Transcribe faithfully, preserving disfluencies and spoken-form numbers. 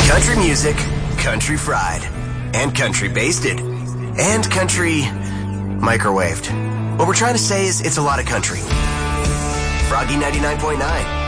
Country music, country fried, and country basted, and country microwaved. What we're trying to say is it's a lot of country. Froggy ninety-nine point nine.